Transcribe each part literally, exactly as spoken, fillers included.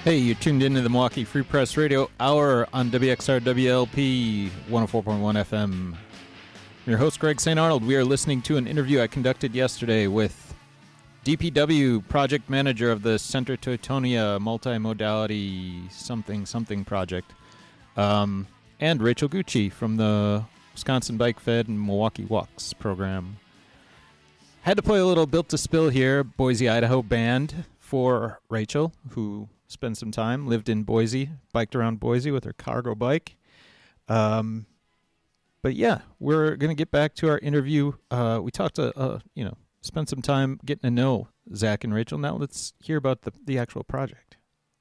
Hey, you're tuned into the Milwaukee Free Press Radio Hour on W X R W L P one oh four point one F M. I'm your host, Greg Saint Arnold. We are listening to an interview I conducted yesterday with D P W project manager of the Center Teutonia multimodality something something project, um, and Rachel Gucci from the Wisconsin Bike Fed and Milwaukee Walks program. Had to play a little Built to Spill here, Boise, Idaho band for Rachel, who spent some time, lived in Boise, biked around Boise with her cargo bike. Um, but yeah, we're going to get back to our interview. Uh, we talked, to, uh, you know, spent some time getting to know Zach and Rachel. Now let's hear about the, the actual project.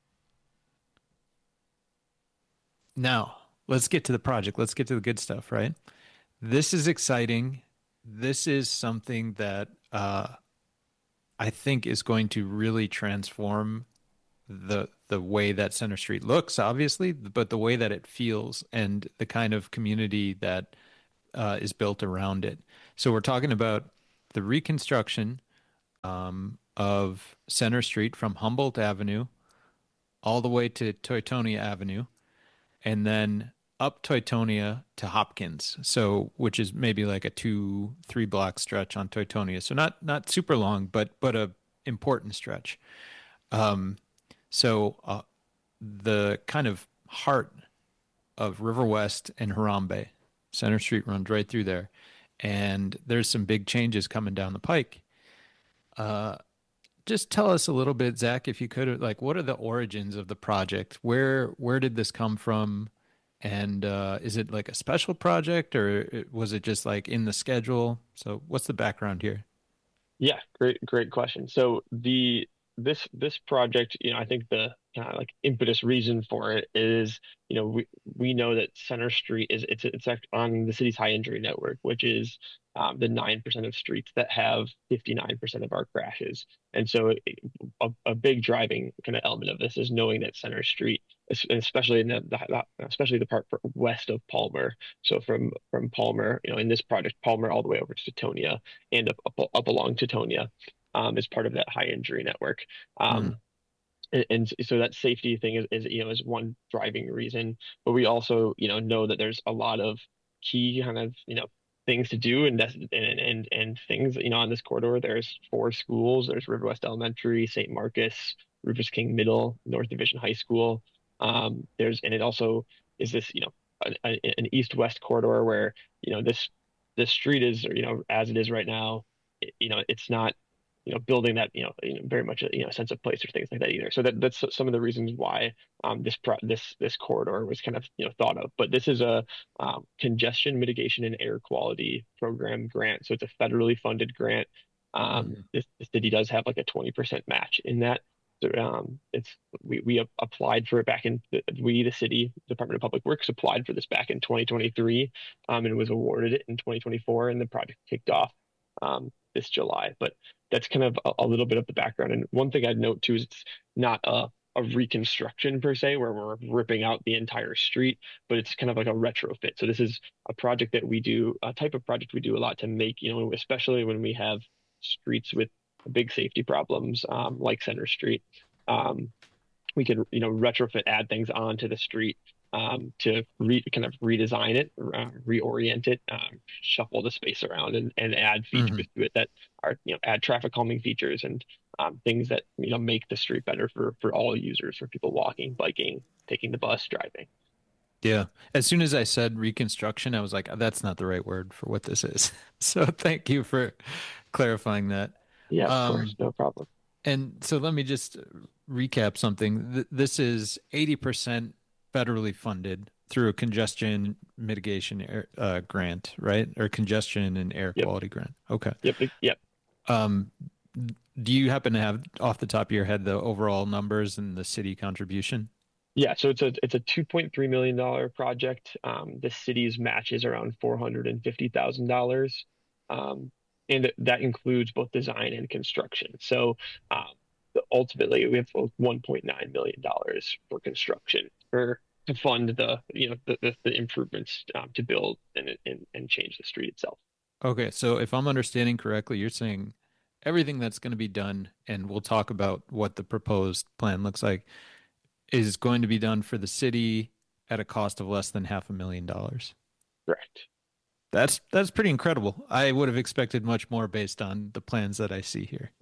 Now, let's get to the project. Let's get to the good stuff, right? This is exciting. This is something that uh, I think is going to really transform the the way that Center Street looks, obviously, but the way that it feels and the kind of community that uh, is built around it. So we're talking about the reconstruction um, of Center Street from Humboldt Avenue all the way to Teutonia Avenue, and then up Teutonia to Hopkins. So, which is maybe like a two, three block stretch on Teutonia. So not not super long, but but a important stretch. Um, So uh, the kind of heart of River West and Harambe, Center Street runs right through there, and there's some big changes coming down the pike. Uh, just tell us a little bit, Zach, if you could, like, what are the origins of the project? Where where did this come from? And uh, is it like a special project, or was it just like in the schedule? So what's the background here? Yeah, great, great question. So the this this project, you know, I think the kind of like impetus reason for it is, you know, we we know that Center Street is it's it's act- on the city's high injury network, which is um, the nine percent of streets that have fifty-nine percent of our crashes. And so it, a, a big driving kind of element of this is knowing that Center Street, es- especially in the, the especially the part west of Palmer. So from from Palmer, you know, in this project, Palmer all the way over to Teutonia and up up, up along Teutonia um, is part of that high injury network. Hmm. Um, and, and so that safety thing is, is, you know, is one driving reason. But we also, you know, know that there's a lot of key kind of, you know, things to do and that's, and, and and things, you know, on this corridor. There's four schools. There's River West Elementary, Saint Marcus, Rufus King Middle, North Division High School. Um, there's and it also is this, you know, an, an east-west corridor where, you know, this this street is, you know, as it is right now, it, you know, it's not you know, building that, you know, you know, very much a, you know, sense of place or things like that either. So that that's some of the reasons why um, this pro this this corridor was kind of, you know, thought of. But this is a um, congestion mitigation and air quality program grant. So it's a federally funded grant. Um, Hmm. this, the city does have like a twenty percent match in that. So um, it's we we applied for it back in we the city Department of Public Works applied for this back in twenty twenty-three um, and was awarded it in twenty twenty-four and the project kicked off um, this July. But that's kind of a, a little bit of the background. And one thing I'd note too is it's not a a reconstruction per se, where we're ripping out the entire street, but it's kind of like a retrofit. So this is a project that we do, a type of project we do a lot to make, you know, especially when we have streets with big safety problems, um, like Center Street. Um, we could, you know, retrofit, add things onto the street um, to re kind of redesign it, uh, reorient it, um, shuffle the space around, and and add Hmm. features to it that are, you know, add traffic calming features and um, things that, you know, make the street better for for all users, for people walking, biking, taking the bus, driving. Yeah. As soon as I said reconstruction, I was like, that's not the right word for what this is. So thank you for clarifying that. Yeah, of course, Um, no problem. and so let me just recap something. Th- This is eighty percent federally funded through a congestion mitigation air, uh, grant, right? Or congestion and air Yep, quality grant. Okay. yep, yep. Um, do you happen to have off the top of your head the overall numbers and the city contribution? Yeah, so it's a it's a two point three million dollar project. Um, the city's match is around four hundred and fifty thousand dollars, um, and that includes both design and construction. So um, ultimately, we have one point nine million dollars for construction for to fund the you know the the, the improvements um, to build and, and and change the street itself. Okay, so if I'm understanding correctly, you're saying everything that's going to be done, and we'll talk about what the proposed plan looks like. is going to be done for the city at a cost of less than half a million dollars. Correct. That's that's pretty incredible. I would have expected much more based on the plans that I see here.